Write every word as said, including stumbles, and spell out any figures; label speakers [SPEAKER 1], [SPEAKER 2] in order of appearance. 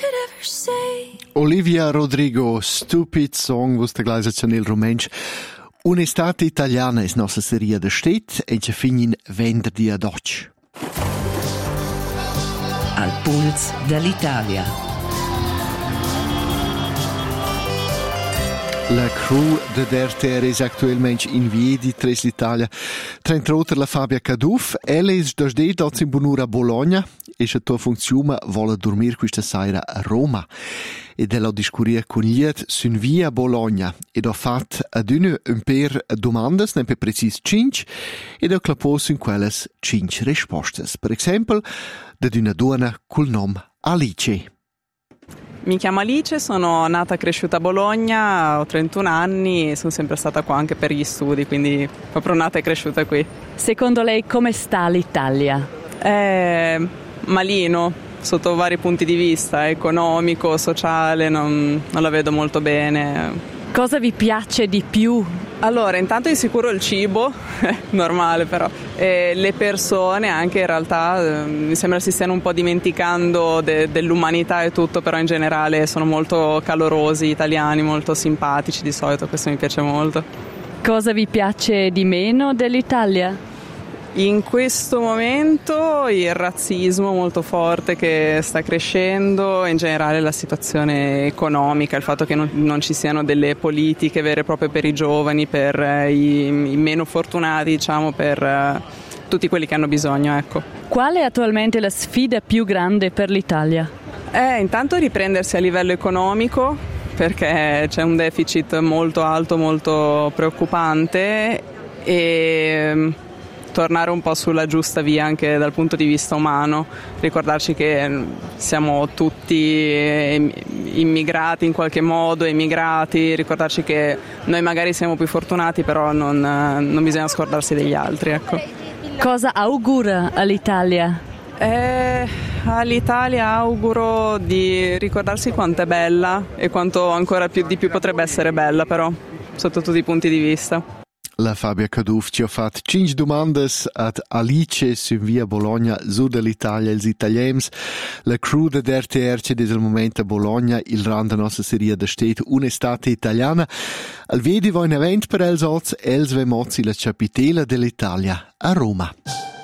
[SPEAKER 1] ever say.
[SPEAKER 2] Olivia Rodrigo, Stupid Song, vos te gleisa Chanel Romensch. Un'estate italiana è nostra serie de stet e ci finin venerdì ad oggi.
[SPEAKER 3] Al puls dell'Italia.
[SPEAKER 2] La crew de D R T R è attualmente in viedi tres l'Italia. Trentroter la Fabia Caduff, ella è da sde dots in bunura a Bologna e se tua funzione vuole dormire questa sera a Roma. Ed ella discuria con liet sun via Bologna ed ho fatto ad una un per domandas, ne per precis cinque, ed ho clapos in quelles cinque rispostes. Per esempio, da una donna col nome Alice.
[SPEAKER 4] Mi chiamo Alice, sono nata e cresciuta a Bologna, ho trentuno anni e sono sempre stata qua anche per gli studi, quindi proprio nata e cresciuta qui.
[SPEAKER 5] Secondo lei come sta l'Italia?
[SPEAKER 4] È malino, sotto vari punti di vista, economico, sociale, non, non la vedo molto bene.
[SPEAKER 5] Cosa vi piace di più?
[SPEAKER 4] Allora, intanto di sicuro il cibo, normale però, e le persone anche in realtà, eh, mi sembra si stiano un po' dimenticando de- dell'umanità e tutto, però in generale sono molto calorosi, italiani, molto simpatici di solito, questo mi piace molto.
[SPEAKER 5] Cosa vi piace di meno dell'Italia?
[SPEAKER 4] In questo momento il razzismo molto forte che sta crescendo, in generale la situazione economica, il fatto che non, non ci siano delle politiche vere e proprie per i giovani, per eh, i, i meno fortunati, diciamo, per eh, tutti quelli che hanno bisogno, ecco.
[SPEAKER 5] Qual è attualmente la sfida più grande per l'Italia?
[SPEAKER 4] Eh, intanto riprendersi a livello economico, perché c'è un deficit molto alto, molto preoccupante, e tornare un po' sulla giusta via anche dal punto di vista umano, ricordarci che siamo tutti immigrati in qualche modo, emigrati, ricordarci che noi magari siamo più fortunati, però non, non bisogna scordarsi degli altri, ecco.
[SPEAKER 5] Cosa augura all'Italia?
[SPEAKER 4] Eh, all'Italia auguro di ricordarsi quanto è bella e quanto ancora più di più potrebbe essere bella, però sotto tutti i punti di vista.
[SPEAKER 2] La Fabia Caduff ci ha fatto cinque domande ad Alice su via Bologna, su dell'Italia, els italiens. La crew de D R T R c'è desde il momento a Bologna, il randa nostra serie de stet un'estate italiana. Al vedi voi un event per els oz, els ve mozzi la capitale dell'Italia, a Roma.